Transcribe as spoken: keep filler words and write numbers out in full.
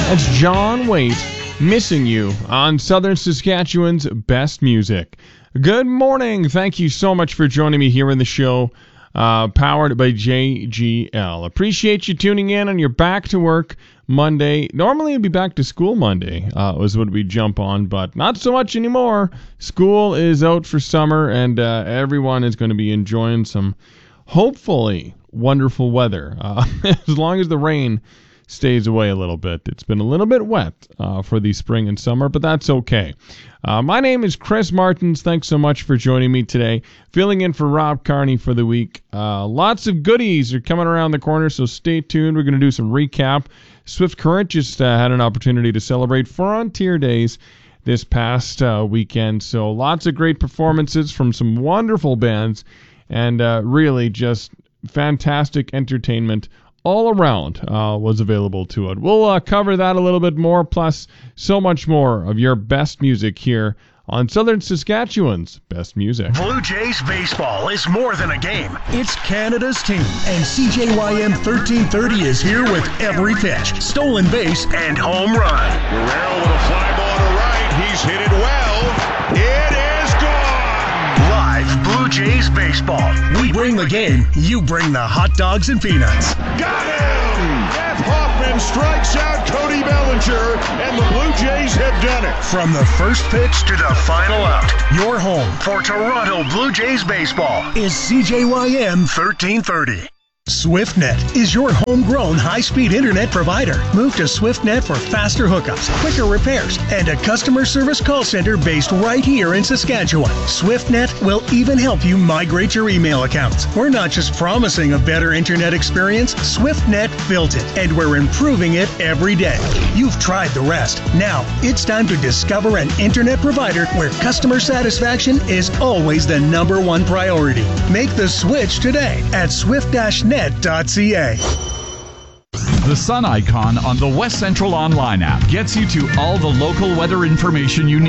That's John Waite, Missing You, on Southern Saskatchewan's Best Music. Good morning. Thank you so much for joining me here in the show, uh, powered by J G L. Appreciate you tuning in on your back to work Monday. Normally it'd be back to school Monday, uh, was what we jump on, but not so much anymore. School is out for summer, and uh, everyone is going to be enjoying some, hopefully, wonderful weather. Uh, as long as the rain stays away a little bit. It's been a little bit wet uh, for the spring and summer, but that's okay. Uh, my name is Chris Martins. Thanks so much for joining me today. Filling in for Rob Carney for the week. Uh, lots of goodies are coming around the corner, so stay tuned. We're going to do some recap. Swift Current just uh, had an opportunity to celebrate Frontier Days this past uh, weekend, so lots of great performances from some wonderful bands, and uh, really just fantastic entertainment all around uh, was available to it. We'll uh, cover that a little bit more, plus so much more of your best music here on Southern Saskatchewan's Best Music. Blue Jays baseball is more than a game. It's Canada's team. And C J Y M thirteen thirty is here with every pitch, stolen base, and home run. Guerrero with a fly ball to right. He's hit it well. It is gone. Live Blue Jays baseball. We bring the game. You bring the hot dogs and peanuts. Got him! Jeff Hoffman strikes out Cody Bellinger, and the Blue Jays have done it. From the first pitch to the final out, your home for Toronto Blue Jays baseball is C J Y M thirteen thirty. SwiftNet is your homegrown high-speed internet provider. Move to SwiftNet for faster hookups, quicker repairs, and a customer service call center based right here in Saskatchewan. SwiftNet will even help you migrate your email accounts. We're not just promising a better internet experience, SwiftNet built it, and we're improving it every day. You've tried the rest. Now, it's time to discover an internet provider where customer satisfaction is always the number one priority. Make the switch today at swift dash net dot c a. The sun icon on the West Central Online app gets you to all the local weather information you need.